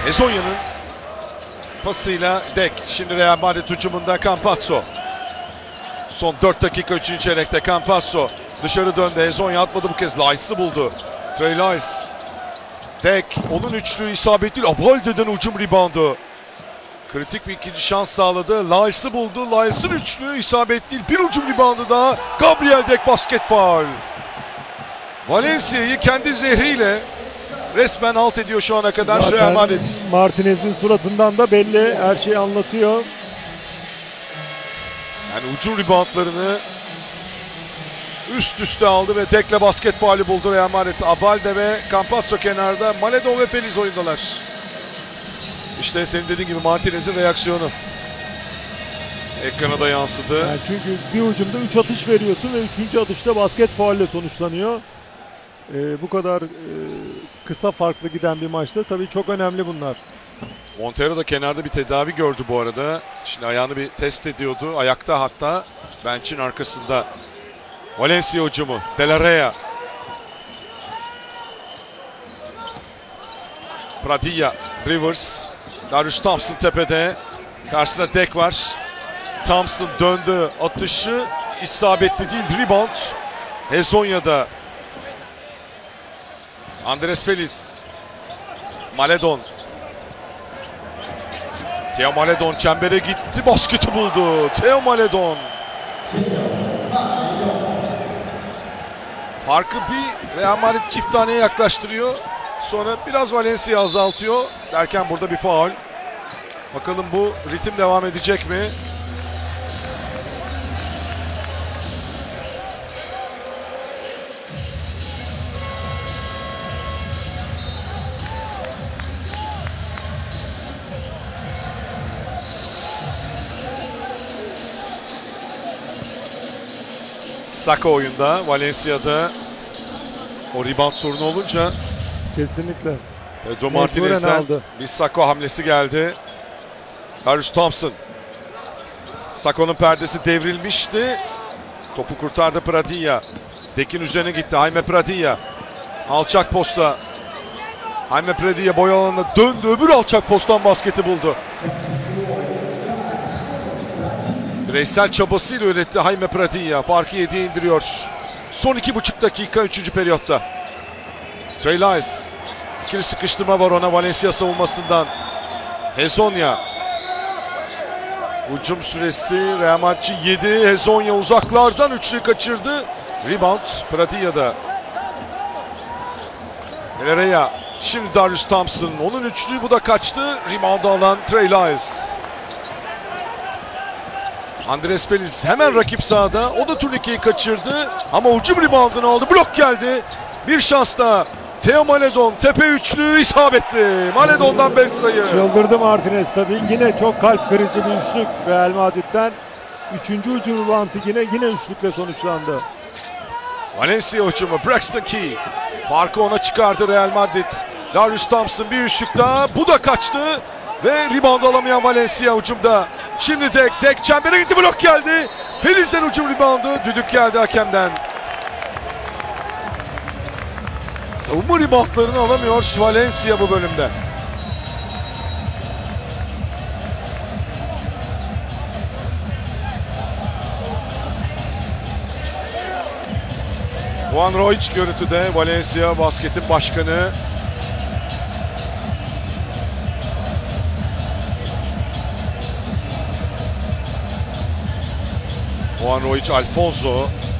Hezonya'nın pasıyla Dek. Şimdi Real Madrid hücumunda Campazzo. Son 4 dakika 3. çeyrekte Campazzo dışarı döndü. Hezonya atmadı bu kez. Lais'i buldu. Trey Lais. Dek. Onun üçlüğü isabet değil. Abalde'den hücum reboundu. Kritik bir ikinci şans sağladı. Lais'i buldu. Lais'in üçlüğü isabet değil. Bir hücum reboundu daha. Gabriel Dek basket faul. Valencia'yı kendi zehriyle resmen alt ediyor şu ana kadar Zaten Real Madrid. Martinez'in suratından da belli, her şeyi anlatıyor. Yani hücum reboundlarını üst üste aldı ve Dek'le basket faulü buldu Real Madrid. Abalde ve Campazzo kenarda. Maledon ve Feliz oyundalar. İşte senin dediğin gibi Martinez'in reaksiyonu. Ekrana da yansıdı. Yani çünkü bir hücumda 3 atış veriyorsun ve 3. atışta basket faulle sonuçlanıyor. Bu kadar kısa farklı giden bir maçta tabii çok önemli bunlar. Montero da kenarda bir tedavi gördü bu arada. Şimdi ayağını bir test ediyordu. Ayakta hatta. Bench'in arkasında. Valencia hücumu. De La Rea. Pradilla. Rivers. Darius Thompson tepede. Karşısında Dek var. Thompson döndü. Atışı isabetli değil. Rebound. Hezonya'da. Andres Feliz. Maledon. Theo Maledon çembere gitti. Basketi buldu. Theo Maledon. Farkı bir Real Madrid çift taneye yaklaştırıyor. Sonra biraz Valencia azaltıyor. Derken burada bir faul. Bakalım bu ritim devam edecek mi? Saka oyunda. Valencia'da o rebound sorunu olunca Kesinlikle. Pedro Mecburen Martinez'den aldı. bir Sako hamlesi geldi. Darius Thompson. Sako'nun perdesi devrilmişti. Topu kurtardı Pradilla. Dek'in üzerine gitti. Jaime Pradilla. Alçak posta. Jaime Pradilla boy alanına döndü. Öbür alçak posttan basketi buldu. Bireysel çabasıyla üretti Jaime Pradilla. Farkı 7'ye indiriyor. Son 2,5 dakika 3. periyotta. Trey Lais. İkili sıkıştırma var ona Valencia savunmasından. Hezonya. Hücum süresi Real Madrid 7. Hezonya uzaklardan üçlüyü kaçırdı. Rebound Pradilla'da. Elereya. Şimdi Darius Thompson. Onun üçlüyü bu da kaçtı. Rebound alan Trey Lais. Andres Feliz hemen rakip sahada. O da turnikeyi kaçırdı. Ama hücum reboundını aldı. Blok geldi. Bir şans daha. Theo Maledon tepe üçlü isabetli. Maledon'dan 5 sayı. Çıldırdı Martinez tabii. Yine çok kalp krizi bir üçlük Real Madrid'den. 3. hücum reboundu yine üçlükle sonuçlandı. Valencia hücumu Braxton Key. Farkı ona çıkardı Real Madrid. Darius Thompson bir üçlük daha. Bu da kaçtı. Ve rebound alamayan Valencia hücumda. Şimdi Dek çembere gitti, blok geldi. Feliz'den hücum reboundu. Düdük geldi hakemden. Savunma reboundlarını alamıyor Valencia bu bölümde. Juan Roig görüntüde. Valencia basketin başkanı. Juan Roig Alfonso.